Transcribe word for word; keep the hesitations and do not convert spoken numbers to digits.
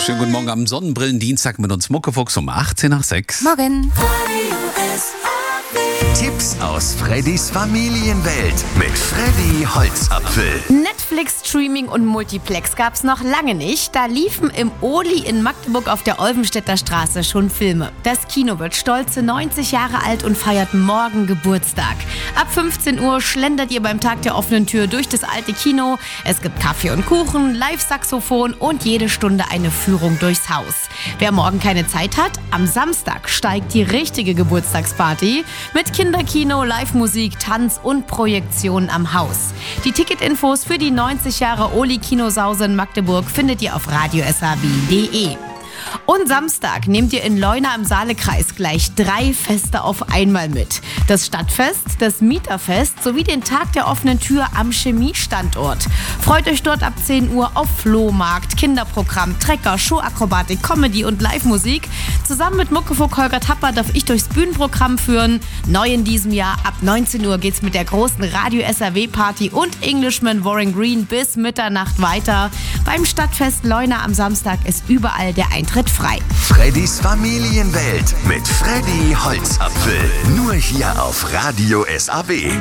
Schönen guten Morgen am Sonnenbrillendienstag mit uns Muckefuchs um achtzehn nach sechs. Morgen. Tipps aus Freddys Familienwelt mit Freddy Holzapfel. Netflix, Streaming und Multiplex gab's noch lange nicht. Da liefen im Oli in Magdeburg auf der Olvenstädter Straße schon Filme. Das Kino wird stolze neunzig Jahre alt und feiert morgen Geburtstag. Ab fünfzehn Uhr schlendert ihr beim Tag der offenen Tür durch das alte Kino. Es gibt Kaffee und Kuchen, Live-Saxophon und jede Stunde eine Führung durchs Haus. Wer morgen keine Zeit hat, am Samstag steigt die richtige Geburtstagsparty mit Kinderkino, Live-Musik, Tanz und Projektion am Haus. Die Ticketinfos für die neunzig Jahre Oli-Kinosause in Magdeburg findet ihr auf radio s a b punkt d e. Und Samstag nehmt ihr in Leuna im Saalekreis gleich drei Feste auf einmal mit. Das Stadtfest, das Mieterfest sowie den Tag der offenen Tür am Chemiestandort. Freut euch dort ab zehn Uhr auf Flohmarkt, Kinderprogramm, Trecker, Showakrobatik, Comedy und Live-Musik. Zusammen mit Muckefuchs Holger Tapper darf ich durchs Bühnenprogramm führen. Neu in diesem Jahr, ab neunzehn Uhr geht's mit der großen Radio S R W Party und Englishman Warren Green bis Mitternacht weiter. Beim Stadtfest Leuna am Samstag ist überall der Eintritt frei. Freddys Familienwelt mit Freddy Holzapfel. Nur hier auf Radio S A W.